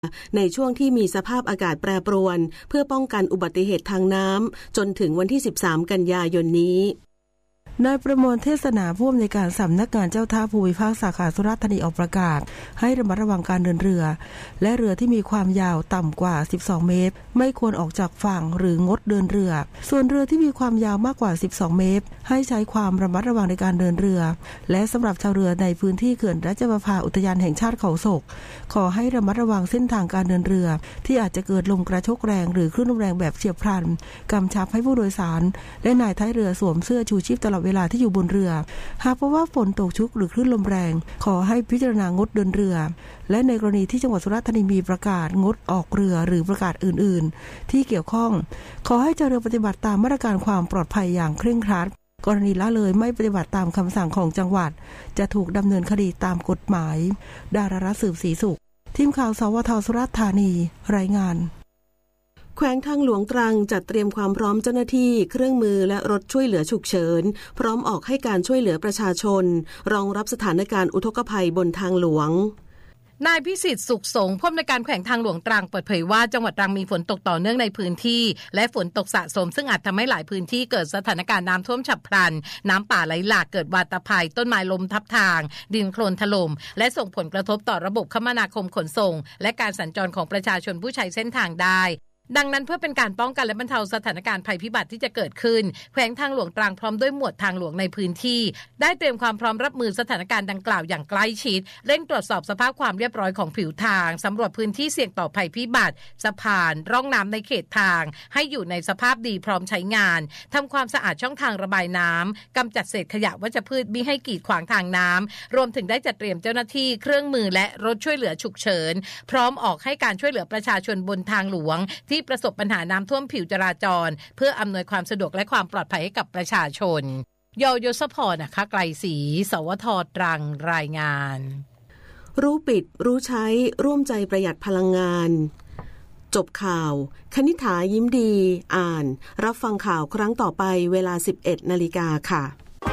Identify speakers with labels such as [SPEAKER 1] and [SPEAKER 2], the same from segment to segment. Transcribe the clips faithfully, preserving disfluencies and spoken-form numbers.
[SPEAKER 1] ในช่วงที่มีสภาพอากาศแปรปรวนเพื่อป้องกันอุบัติเหตุทางน้ำจนถึงวันที่สิบสามกันยายนนี้
[SPEAKER 2] นายประมวลเทศนาผู้อำนวยการสำนักงานเจ้าท่าภูมิภาคสาขาสุราษฎร์ธานีออกประกาศให้ระมัดระวังการเดินเรือและเรือที่มีความยาวต่ำกว่าสิบสองเมตรไม่ควรออกจากฝั่งหรืองดเดินเรือส่วนเรือที่มีความยาวมากกว่าสิบสองเมตรให้ใช้ความระมัดระวังในการเดินเรือและสำหรับชาวเรือในพื้นที่เขื่อนราชประภาอุทยานแห่งชาติเขาศกขอให้ระมัดระวังเส้นทางการเดินเรือที่อาจจะเกิดลมกระโชกแรงหรือคลื่นลมแรงแบบเฉียบพลันกำชับให้ผู้โดยสารและนายท้ายเรือสวมเสื้อชูชีพตลอดเวลาที่อยู่บนเรือหากพบว่าฝนตกชุกหรือคลื่นลมแรงขอให้พิจารณางดเดินเรือและในกรณีที่จังหวัดสุราษฎร์ธานีมีประกาศงดออกเรือหรือประกาศอื่นๆที่เกี่ยวข้องขอให้เจ้าเรือปฏิบัติตามมาตรการความปลอดภัยอย่างเคร่งครัดกรณีละเลยไม่ปฏิบัติตามคำสั่งของจังหวัดจะถูกดำเนินคดีตามกฎหมายดารารัตน์สืบศรีสุขทีมข่าวสวท.สุราษฎร์ธานีรายงาน
[SPEAKER 1] แขวงทางหลวงตรังจัดเตรียมความพร้อมเจ้าหน้าที่เครื่องมือและรถช่วยเหลือฉุกเฉินพร้อมออกให้การช่วยเหลือประชาชนรองรับสถานการณ์อุทกภัยบนทางหลวง
[SPEAKER 3] นายพิสิทธิ์สุขสงฆ์ผู้อำนวยการแขวงทางหลวงตรังเปิดเผยว่าจังหวัดตรังมีฝนตกต่อเนื่องในพื้นที่และฝนตกสะสมซึ่งอาจทำให้หลายพื้นที่เกิดสถานการณ์น้ำท่วมฉับพลันน้ำป่าไหลหลากเกิดวาตภัยต้นไม้ล้มทับทางดินโคลนถล่มและส่งผลกระทบต่อระบบคมนาคมขนส่งและการสัญจรของประชาชนผู้ใช้เส้นทางได้ดังนั้นเพื่อเป็นการป้องกันและบรรเทาสถานการณ์ภัยพิบัติที่จะเกิดขึ้นแขวงทางหลวงตรังพร้อมด้วยหมวดทางหลวงในพื้นที่ได้เตรียมความพร้อมรับมือสถานการณ์ดังกล่าวอย่างใกล้ชิดเร่งตรวจสอบสภาพความเรียบร้อยของผิวทางสำรวจพื้นที่เสี่ยงต่อภัยพิบัติสะพานร่องน้ำในเขตทางให้อยู่ในสภาพดีพร้อมใช้งานทำความสะอาดช่องทางระบายน้ำกำจัดเศษขยะวัชพืชมิให้กีดขวางทางน้ำรวมถึงได้จัดเตรียมเจ้าหน้าที่เครื่องมือและรถช่วยเหลือฉุกเฉินพร้อมออกให้การช่วยเหลือประชาชนบนทางหลวงที่ประสบปัญหาน้ำท่วมผิวจราจรเพื่ออำนวยความสะดวกและความปลอดภัยให้กับประชาชนโยโยสพรนะคะไกลศรีสวท.ตรังรายงาน
[SPEAKER 1] รู้ปิดรู้ใช้ร่วมใจประหยัดพลังงานจบข่าวคณิษฐายิ้มดีอ่านรับฟังข่าวครั้งต่อไปเวลา สิบเอ็ดนาฬิกา ค่ะ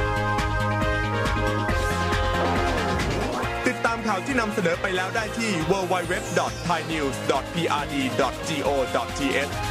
[SPEAKER 4] ติดตามข่าวที่นำเสนอไปแล้วได้ที่ ดับเบิลยู ดับเบิลยู ดับเบิลยู ดอท ไทยนิวส์ ดอท พี อาร์ ดี ดอท จี โอ ดอท ที เอช